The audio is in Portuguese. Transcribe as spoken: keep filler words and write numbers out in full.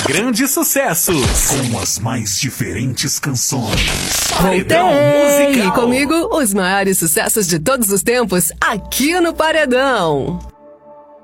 grandes sucessos, com as mais diferentes canções. Paredão Musical. Comigo, os maiores sucessos de todos os tempos, aqui no Paredão.